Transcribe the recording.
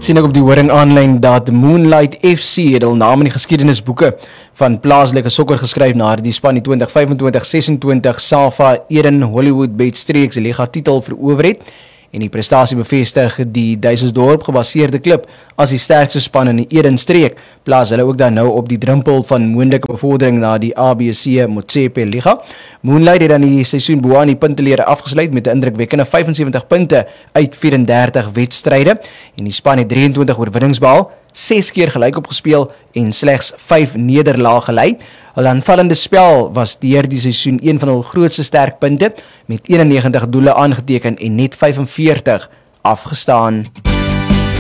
Sien ek op die horing aanlyn dat Moonlight FC het al naam in die geskiedenisboeke van plaaslike sokker geskryf na die span die 2025-26 SAFA Eden Hollywood Bedstreeks Liga titel verower het. En die prestasie bevestig die Duisensdorp gebaseerde klub as die sterkste span in die Eden-streek, plaas hulle ook dan nou op die drempel van moontlike bevordering na die ABC Motsepe Liga. Moonlight het dan die seisoen bo aan die puntelere afgesluit met 'n indrukwekkende 75 punte uit 34 wedstryde en die span het 23 oorwinnings behaal, 6 keer gelyk opgespeel en slegs 5 nederlae gelei. Hul aanvallende spel was deur die seisoen een van hul grootste sterkpunte met 91 doele aangeteken en net 45 afgestaan.